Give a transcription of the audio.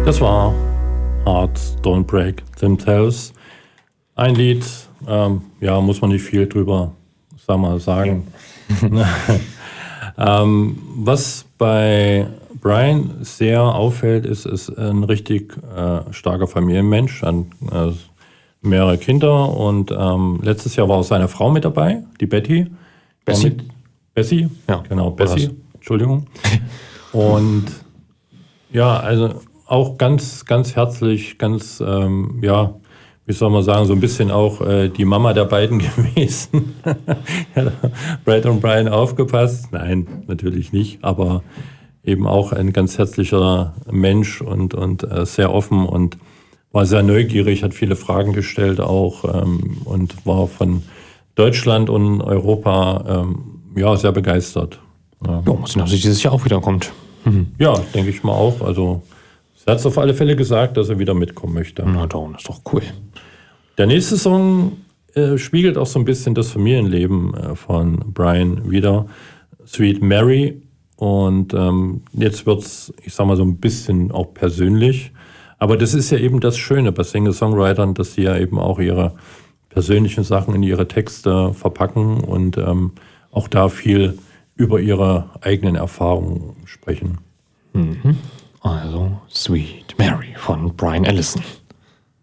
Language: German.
Das war Hearts Don't Break Themselves. Ein Lied, muss man nicht viel drüber sagen. Was bei Brian sehr auffällt, ist ein richtig starker Familienmensch, mehrere Kinder und letztes Jahr war auch seine Frau mit dabei, die Betty. Bessie? Ja, genau, Bessie, Entschuldigung. Und ja, also auch ganz, ganz herzlich, ganz, wie soll man sagen, so ein bisschen auch die Mama der beiden gewesen. Brad und Brian aufgepasst? Nein, natürlich nicht, aber eben auch ein ganz herzlicher Mensch und sehr offen und war sehr neugierig, hat viele Fragen gestellt auch und war von Deutschland und Europa sehr begeistert. Ja, mal sehen, ob sie dieses Jahr auch wiederkommt. Ja, denke ich mal auch. Also sie hat es auf alle Fälle gesagt, dass er wieder mitkommen möchte. Na dann, ist doch cool. Der nächste Song spiegelt auch so ein bisschen das Familienleben von Brian wider. Sweet Mary. Und jetzt wird es, ich sag mal, so ein bisschen auch persönlich. Aber das ist ja eben das Schöne bei Singer-Songwritern, dass sie ja eben auch ihre persönlichen Sachen in ihre Texte verpacken und auch da viel über ihre eigenen Erfahrungen sprechen. Also Sweet Mary von Brian Ellison.